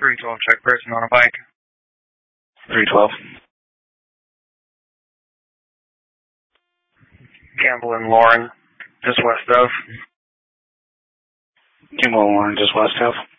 312, check person on a bike. 312. Campbell and Lauren, just west of. Campbell and Lauren, just west of.